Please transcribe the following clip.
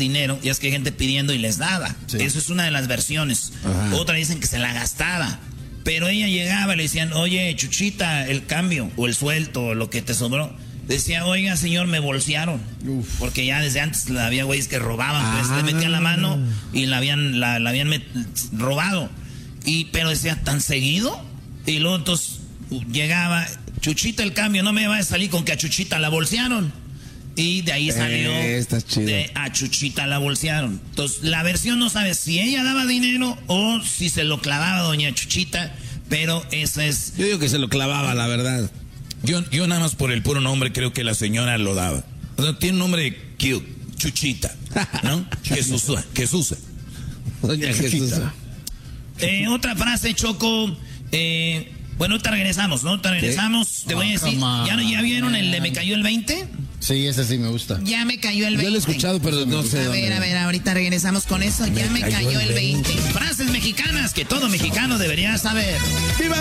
dinero, y es que hay gente pidiendo y les daba. Sí. Eso es una de las versiones. Ajá. Otra dicen que se la gastaba. Pero ella llegaba y le decían, oye, Chuchita, el cambio, o el suelto, o lo que te sobró. Decía, oiga, señor, me bolsearon. Uf. Porque ya desde antes había güeyes que robaban, pues le metían la mano y la habían robado. Pero decía, ¿tan seguido? Y luego entonces llegaba, Chuchita, el cambio, no me va a salir con que a Chuchita la bolsearon. Y de ahí salió a Chuchita la bolsearon. Entonces, la versión no sabe si ella daba dinero o si se lo clavaba doña Chuchita, pero esa es... Yo digo que se lo clavaba, la verdad. Yo nada más por el puro nombre creo que la señora lo daba. O sea, tiene un nombre cute, Chuchita, ¿no? Jesús. Doña Chuchita. Otra frase, Choco. Bueno, ahorita regresamos, ¿no? Ahorita regresamos. Te voy a decir, ¿ya vieron el de Me Cayó el 20? Sí, ese sí me gusta. Ya me cayó el 20. Yo lo he escuchado, pero no sé. A ver, ahorita regresamos con eso. Ya me cayó el 20. Frases mexicanas que todo mexicano debería saber. ¡Viva